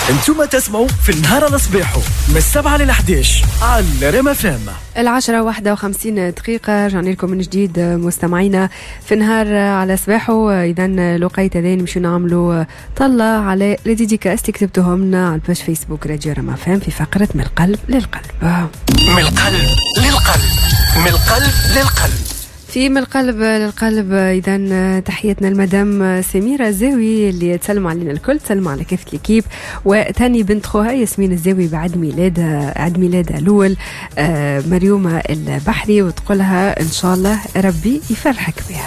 انتم تسمعوا في النهار على صباحو من 7 ل 11 على ريم اف ام. 10:51 رجعنا لكم من جديد مستمعينا في النهار على صباحو. اذا لقيت ذين مشيو نعملوا طلة على الديديكاس اللي كتبتوهم لنا على الباج فيسبوك راديو ريم اف ام في فقرة من القلب للقلب. من القلب للقلب، من القلب للقلب. في من القلب للقلب. إذن تحياتنا المدام سميرة الزاوي اللي تسلم علينا الكل، تسلم على كافة الكيب، وتاني بنت خوها ياسمين الزاوي بعد ميلادها، عيد ميلادها الأول مريومة البحري، وتقولها إن شاء الله ربي يفرحك بها.